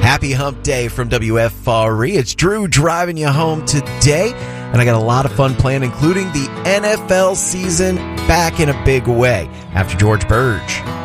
Happy Hump Day from WFRE. It's Drew driving you home today, and I got a lot of fun planned, including the NFL season back in a big way after George Burge.